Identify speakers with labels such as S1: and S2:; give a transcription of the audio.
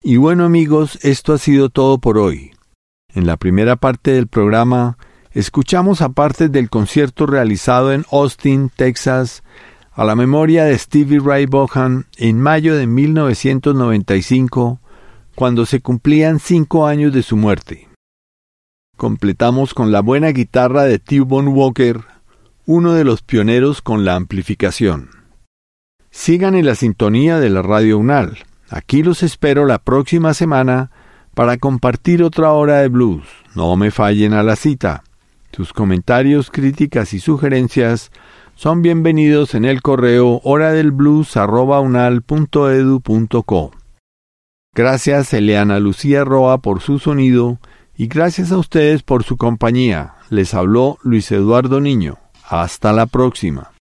S1: Y bueno amigos, esto ha sido todo por hoy. En la primera parte del programa, escuchamos a partes del concierto realizado en Austin, Texas, a la memoria de Stevie Ray Vaughan en mayo de 1995, cuando se cumplían 5 años de su muerte. Completamos con la buena guitarra de T-Bone Walker, uno de los pioneros con la amplificación. Sigan en la sintonía de la Radio UNAL. Aquí los espero la próxima semana para compartir otra hora de blues. No me fallen a la cita. Sus comentarios, críticas y sugerencias son bienvenidos en el correo horadelblues@unal.edu.co. Gracias Eliana Lucía Roa por su sonido y gracias a ustedes por su compañía. Les habló Luis Eduardo Niño. Hasta la próxima.